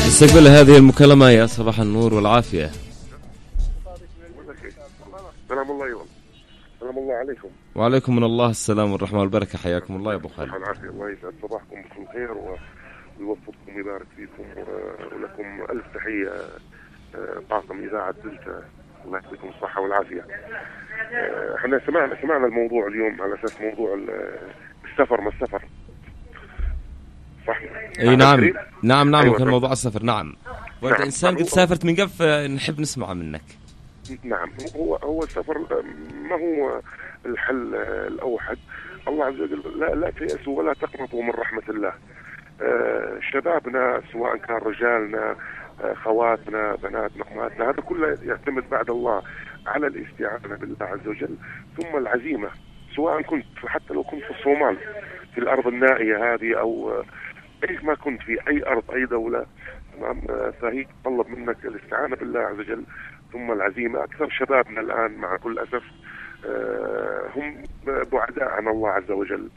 استقبل هذه المكالمة. يا صباح النور والعافية. سلام الله يوم. سلام الله عليكم. وعليكم من الله السلام والرحمة والبركة. حياكم الله يا أبو خالد. العافية. الله يسعد صباحكم بكل خير ويوفقكم ويبارك فيكم ولكم ألف تحية طاقم إذاعة دلتا. الله يعطيكم الصحة والعافية. احنا سمعنا الموضوع اليوم على أساس موضوع السفر. ما السفر صح؟ اي نعم نعم نعم. أيوة كان موضوع السفر. نعم. وانت نعم. انسان قد سافرت من قبل، نحب نسمع منك. نعم. هو السفر ما هو الحل الأوحد. الله عز وجل لا تيأسوا ولا تقنطوا من رحمة الله. شبابنا سواء كان رجالنا خواتنا بناتنا أمهاتنا، هذا كله يعتمد بعد الله على الاستعانة بالله عز وجل ثم العزيمة. سواء كنت حتى لو كنت في الصومال في الأرض النائية هذه أو أي ما كنت في أي أرض أي دولة، فهي تطلب منك الاستعانة بالله عز وجل ثم العزيمة. أكثر شبابنا الآن مع كل أسف هم بعداء عن الله عز وجل.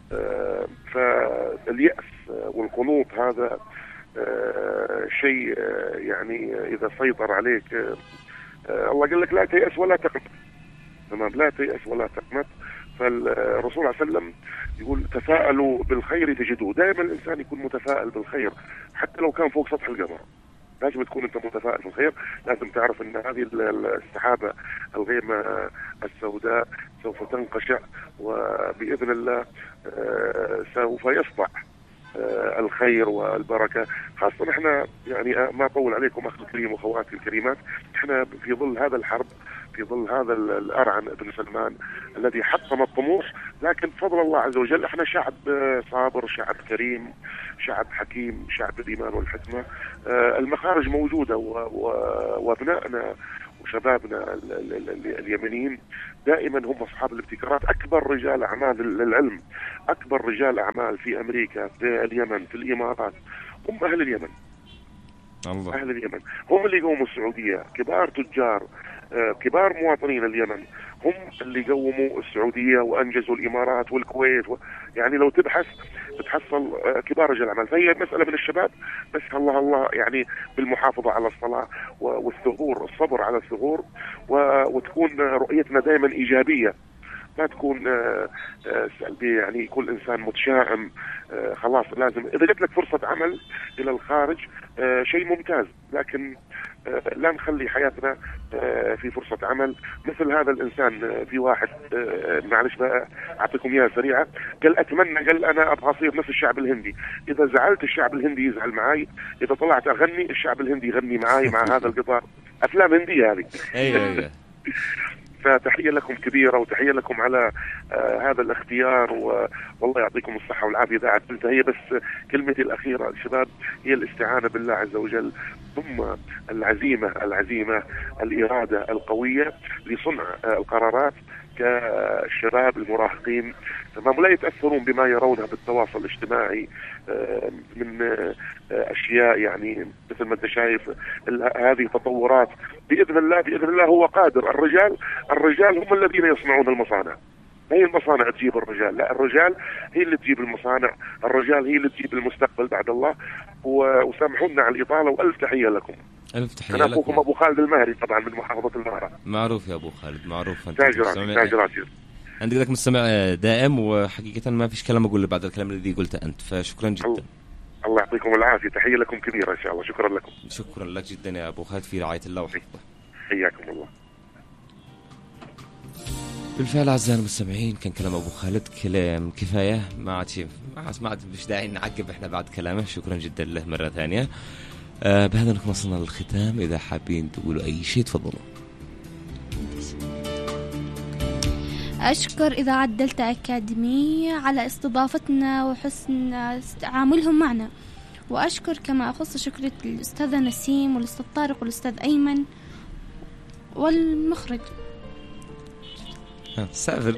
فاليأس والقنوط هذا شيء يعني إذا سيطر عليك الله قال لك لا تيأس ولا تقنط. تمام. لا تيأس ولا تقنط. فالرسول عليه وسلم يقول تفاءلوا بالخير تجدوه. دائما الإنسان يكون متفائل بالخير حتى لو كان فوق سطح القمر. لازم تكون أنت متفائل بالخير. لازم تعرف أن هذه السحابة الغيمة السوداء سوف تنقشع وبإذن الله سوف يسطع الخير والبركة. خاصة احنا يعني ما أطول عليكم أخي الكريم وخواتي الكريمات، احنا في ظل هذا الحرب، في ظل هذا الأرعن ابن سلمان الذي حطم الطموح، لكن بفضل الله عز وجل احنا شعب صابر، شعب كريم، شعب حكيم، شعب الإيمان والحكمة. المخارج موجودة وابنائنا وشبابنا اليمنيين دائما هم أصحاب الابتكارات. أكبر رجال أعمال للعلم، أكبر رجال أعمال في أمريكا، في اليمن، في الإمارات، هم أهل اليمن. الله. أهل اليمن هم اللي قوموا السعودية. كبار تجار، كبار مواطنين اليمن هم اللي قوموا السعودية وأنجزوا الإمارات والكويت يعني لو تبحث بتحصل كبار رجال أعمال. فهي مسألة من الشباب بس الله يعني بالمحافظة على الصلاة والثغور، الصبر على الثغور، وتكون رؤيتنا دائما إيجابية، لا تكون سلبية. يعني كل إنسان متشائم خلاص لازم إذا جت لك فرصة عمل إلى الخارج شيء ممتاز، لكن لا نخلي حياتنا في فرصة عمل مثل هذا الإنسان. في واحد معلش بقى أعطيكم إياها سريعة، قال أتمنى، قال أنا أبغى أصير نفس الشعب الهندي. إذا زعلت الشعب الهندي يزعل معاي، إذا طلعت أغني الشعب الهندي يغني معاي مع هذا القطار. أفلام هندية هذه. أيوة. فتحية لكم كبيرة وتحية لكم على هذا الاختيار والله يعطيكم الصحة والعافية. إذاعة دلتا هي بس كلمتي الأخيرة الشباب هي الاستعانة بالله عز وجل ثم العزيمة الإرادة القوية لصنع القرارات كالشباب المراهقين. تمام. لا يتأثرون بما يرونه بالتواصل الاجتماعي من أشياء يعني مثل ما أنت شايف هذه تطورات. بإذن الله هو قادر. الرجال هم الذين يصنعون المصانع. هي المصانع تجيب الرجال، لا الرجال هي اللي تجيب المصانع، الرجال هي اللي تجيب المستقبل بعد الله. وسامحونا على الإطالة وألف تحية لكم. ألف تحية أنا لكم. أخوكم أبو خالد المهري طبعا من محافظة المهرة. معروف يا أبو خالد، معروف. تاجرات. عندك لك مستمع دائم، وحقيقة ما فيش كلام أقول بعد الكلام الذي قلته أنت، فشكرا جدا. الله يعطيكم العافية. تحية لكم كبيرة إن شاء الله. شكرا لكم. شكرا لك جدا يا أبو خالد، في رعاية الله وحفظه. حياكم الله. بالفعل أعزائنا المستمعين كان كلام أبو خالد كلام كفاية، ما عاد مش داعي نعقب إحنا بعد كلامه. شكرا جدا له مرة ثانية. بهذا نكون وصلنا للختام. إذا حابين تقولوا أي شيء تفضلوا. أشكر إذاعة دلتا أكاديمية على استضافتنا وحسن تعاملهم معنا، وأشكر كما أخص شكرة الأستاذة نسيم والأستاذ طارق والأستاذ أيمن والمخرج. سافر.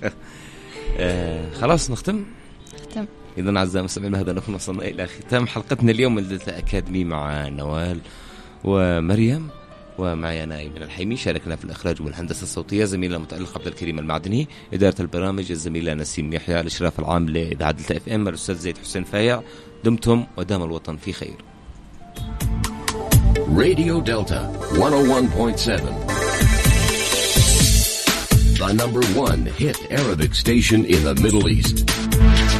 خلاص نختم. إذن أعزائي المستمعين بهذا نكون وصلنا إلى ختام حلقتنا اليوم من دلتا أكاديمي مع نوال ومريم، ومعي أنا أيمن الحيمي. شاركنا في الإخراج والهندسة الصوتية زميلنا المتألق عبد الكريم المعدني، إدارة البرامج الزميلة نسيم يحيى، الإشراف العام لإذاعة دلتا FM الأستاذ زيد حسين فايع. دمتم ودام الوطن في خير. Radio Delta 101.7. The #1 hit Arabic station in the Middle East.